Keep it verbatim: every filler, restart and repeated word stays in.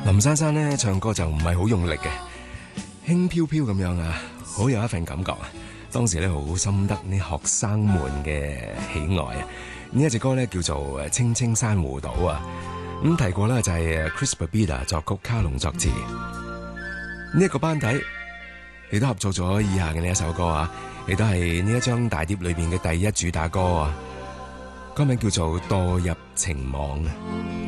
林珊珊咧唱歌就唔係好用力嘅，輕飄飄咁樣啊，好有一份感覺啊！當時咧好深得啲學生們嘅喜愛啊！呢一隻歌咧叫做《青青珊瑚島》啊，咁提過啦就係 Chris Babida 作曲，卡龍作詞。呢一個班底亦都合作咗以下嘅呢一首歌啊，亦都係呢一張大碟裏邊嘅第一主打歌啊，歌名叫做《墮入情網》。